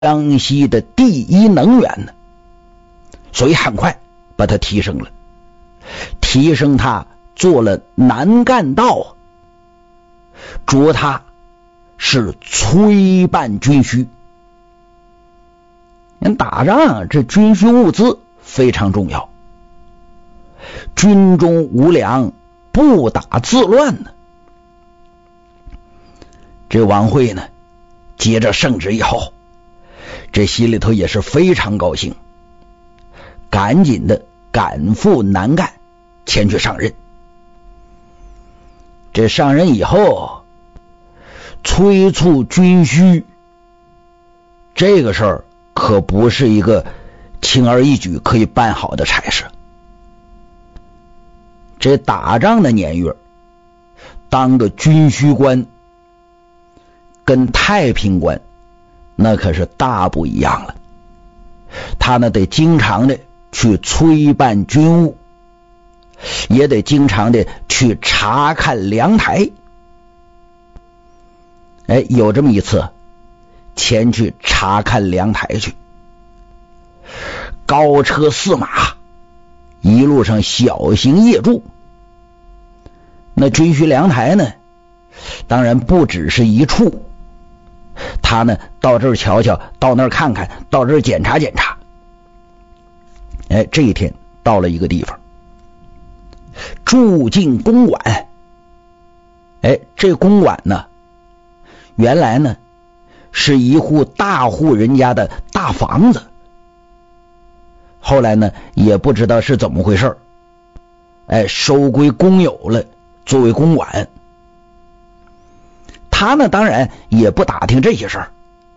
江西的第一能员呢，所以很快把他提升了，提升他做了南赣道，擢他是催办军需。人打仗这军需物资非常重要，军中无粮，不打自乱呢。这王惠呢，接着圣旨以后，这心里头也是非常高兴，赶紧的赶赴南赣前去上任。这上任以后，催促军需，这个事儿可不是一个轻而易举可以办好的差事。这打仗的年月，当个军需官跟太平官那可是大不一样了。他呢得经常的去催办军务，也得经常的去查看粮台。有这么一次前去查看粮台去，高车4马，一路上小行夜驻。那军需粮台呢，当然不只是一处，他呢到这儿瞧瞧，到那儿看看，到这儿检查检查。这一天到了一个地方，住进公馆。这公馆呢，原来呢是一户大户人家的大房子，后来呢也不知道是怎么回事，收归公有了，作为公馆。他呢当然也不打听这些事儿，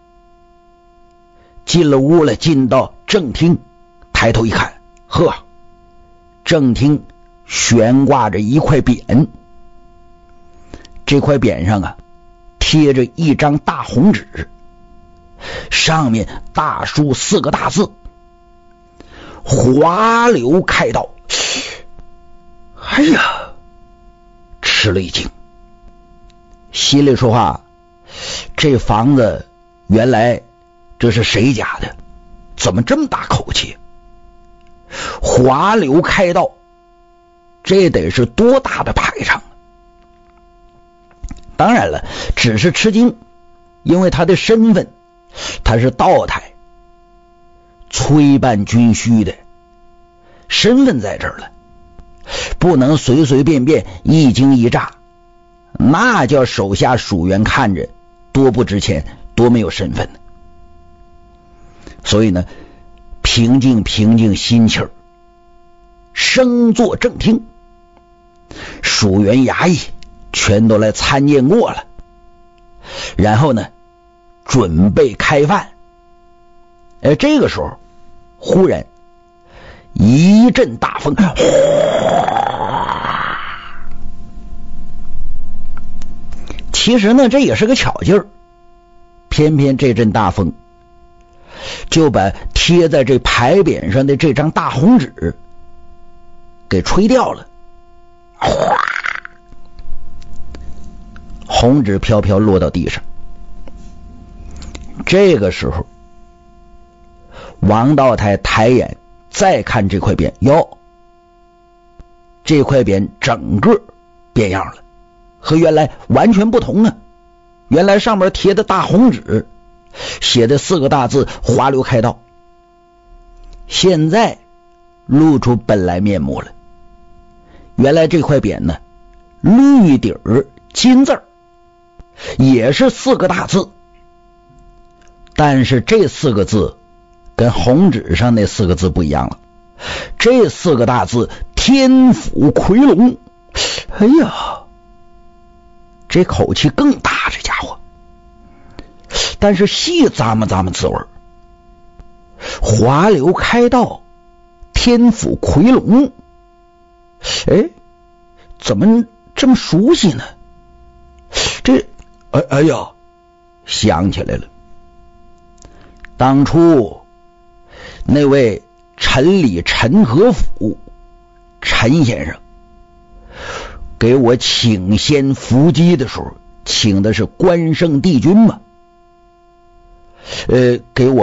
进了屋了，进到正厅，抬头一看，呵，正厅悬挂着一块匾，这块匾上啊贴着一张大红纸，上面大书4个大字：华流开道。哎呀，吃了一惊，心里说话，这房子原来这是谁家的？怎么这么大口气？华流开道，这得是多大的排场？当然了，只是吃惊，因为他的身份，他是道台催办军需的，身份在这儿了，不能随随便便一惊一乍，那叫手下属员看着多不值钱，多没有身份呢。所以呢，平静心气儿，升坐正厅，属员衙役全都来参见过了，然后呢准备开饭。这个时候忽然一阵大风，其实呢这也是个巧劲儿，偏偏这阵大风就把贴在这牌匾上的这张大红纸给吹掉了，红纸飘飘落到地上。这个时候王道台抬眼再看这块匾，哟，这块匾整个变样了，和原来完全不同啊。原来上面贴的大红纸写的4个大字华流开道，现在露出本来面目了。原来这块匾呢，绿底儿金字，也是4个大字，但是这4个字跟红纸上那4个字不一样了。这4个大字天府夔龙，哎呀，这口气更大，这家伙。但是细咂摸滋味，华流开道，天府夔龙，怎么这么熟悉呢？这哎呀，想起来了，当初那位陈李陈和甫陈先生给我请仙伏击的时候，请的是关圣帝君嘛。 给我